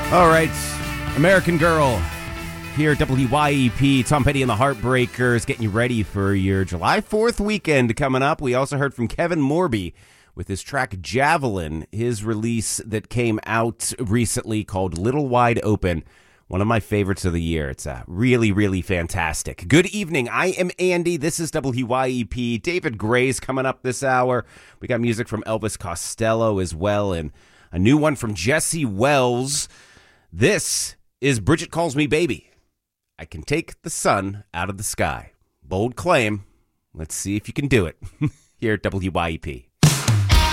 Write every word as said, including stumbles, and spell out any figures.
All right, American Girl here at W Y E P. Tom Petty and the Heartbreakers getting you ready for your July fourth weekend coming up. We also heard from Kevin Morby with his track Javelin, his release that came out recently called Little Wide Open. One of my favorites of the year. It's uh, really, really fantastic. Good evening. I am Andy. This is W Y E P. David Gray's coming up this hour. We got music from Elvis Costello as well, and a new one from Jesse Wells. This is Bridget Calls Me Baby. I can take the sun out of the sky. Bold claim. Let's see if you can do it here at W Y E P.